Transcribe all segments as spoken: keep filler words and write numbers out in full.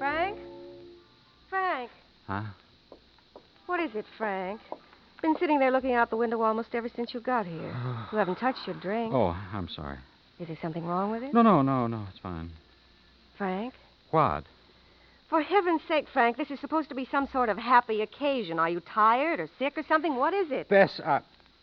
Frank? Frank? Huh? What is it, Frank? Been sitting there looking out the window almost ever since you got here. You haven't touched your drink. Oh, I'm sorry. Is there something wrong with it? No, no, no, no, it's fine. Frank? What? For heaven's sake, Frank, this is supposed to be some sort of happy occasion. Are you tired or sick or something? What is it? Bess, I...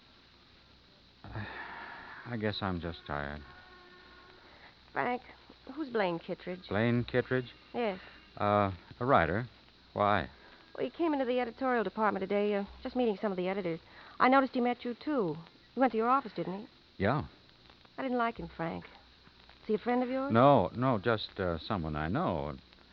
I guess I'm just tired. Frank, who's Blaine Kittredge? Blaine Kittredge? Yes. Uh, a writer. Why? Well, he came into the editorial department today, uh, just meeting some of the editors. I noticed he met you, too. He went to your office, didn't he? Yeah. I didn't like him, Frank. Is he a friend of yours? No, no, just uh, someone I know.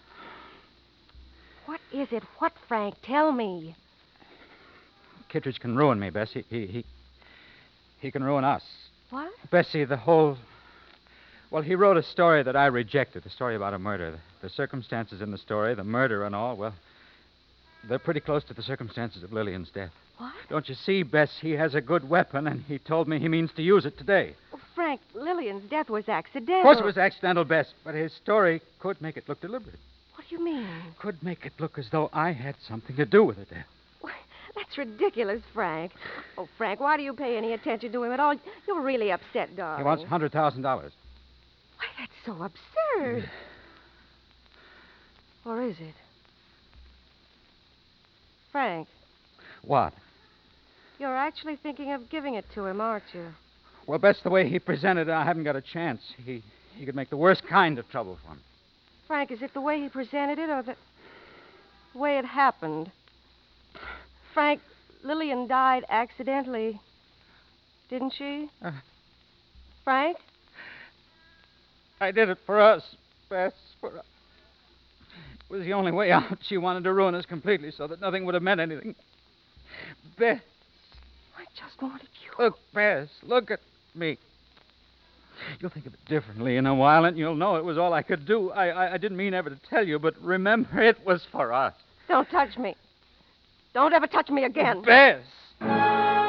What is it? What, Frank? Tell me. Kittredge can ruin me, Bessie. He, he, he can ruin us. What? Bessie, the whole... Well, he wrote a story that I rejected, a story about a murder. The, the circumstances in the story, the murder and all, well, they're pretty close to the circumstances of Lillian's death. What? Don't you see, Bess, he has a good weapon, and he told me he means to use it today. Oh, Frank, Lillian's death was accidental. Of course it was accidental, Bess, but his story could make it look deliberate. What do you mean? Could make it look as though I had something to do with it. Why, that's ridiculous, Frank. Oh, Frank, why do you pay any attention to him at all? You're really upset, darling. He wants one hundred thousand dollars. Why, that's so absurd. Or is it? Frank, What? you're actually thinking of giving it to him, aren't you? Well, Bess, the way he presented it, I haven't got a chance. He, he could make the worst kind of trouble for me. Frank, is it the way he presented it or the, the way it happened? Frank, Lillian died accidentally, didn't she? Uh, Frank? I did it for us, Bess. For us. It was the only way out. She wanted to ruin us completely so that nothing would have meant anything. Bess. I just wanted you. Look, Bess, look at me. You'll think of it differently in a while, and you'll know it was all I could do. I, I, I didn't mean ever to tell you, but remember, it was for us. Don't touch me. Don't ever touch me again. Bess!